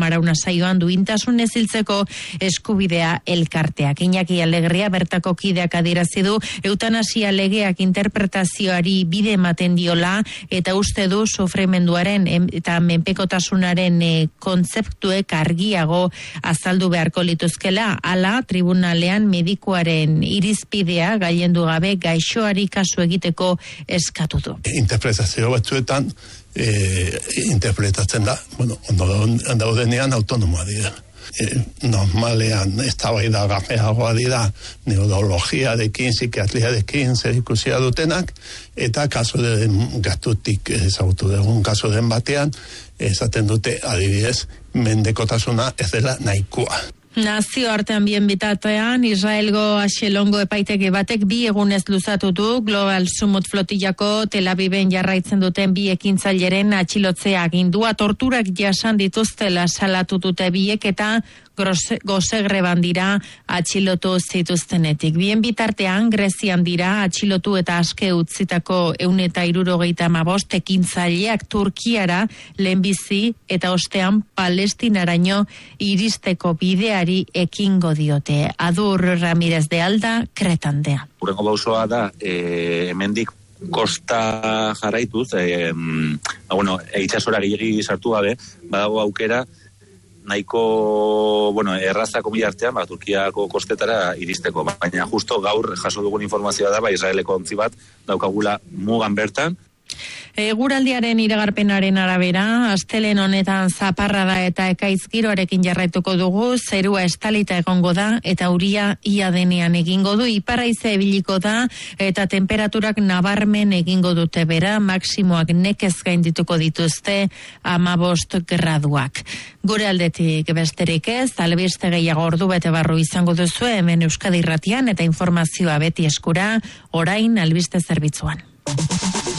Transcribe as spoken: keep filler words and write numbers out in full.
Marauna saioan duintasunez hiltzeko eskubidea elkarteak. Iñaki Alegria bertako kideak adierazi du eutanasia legeak interpretazioari bide ematen diola eta uste du sufrimenduaren eta menpekotasunaren e, kontzeptuek argiago azaldu beharko lituzkela. Hala, tribunalean medikuaren irizpidea gailendu gabe gaixoari kasu egiteko eskatu du. Interpretazio batzuetan e, interpretatzen da, bueno, ondo daudenean autonomoa dira. E, normalean eztabaida gabeagoa dira neurologiarekin, psikiatriarekin zerikusia dutenak, eta kaso den gaztutik ezagutu dugun kaso den batean, esaten dute adibidez mendekotasuna ez dela nahikoa. Nazio artean bien bitatean, Israelgo axelongo epaitegi batek bi egunez luzatu du Global Summit flotillako Tel Aviven jarraitzen duten bi ekintzaileren atxilotzea agindua, torturak jasan dituztela salatu dute biek eta gozegreban dira atxilotu zituztenetik. Bien bitartean, Grezian dira atxilotu eta aske utzitako ehun eta hirurogeita hamabost ekintzaileak Turkiara lehenbizi eta ostean Palestinaraino iristeko bideari ekingo diote. Adur Ramirez de Alda, Kretandea. Urrengo pausoa da, e, hemendik kosta jarraituz, e, bueno, itxasora gehiagi sartu gabe, badago aukera, nahiko, bueno, errazako mila artean, ba, Turkiako kostetara iristeko. Baina justo gaur jaso dugun informazioa da, ba, Israeleko ontzi bat daukagula mugan bertan. Eguraldiaren iragarpenaren arabera, astelehen honetan zaparrada eta ekaitz giroarekin jarraituko dugu, zerua estalita egongo da eta euria ia denean egingo du, iparraize ebiliko da eta temperaturak nabarmen egingo dute bera, maksimoak nekez gaindituko dituzte hamabost graduak. Gure aldetik besterik ez, albiste gehiago ordu bete barru izango duzu hemen Euskadi Irratian eta informazioa beti eskura, orain albiste zerbitzuan.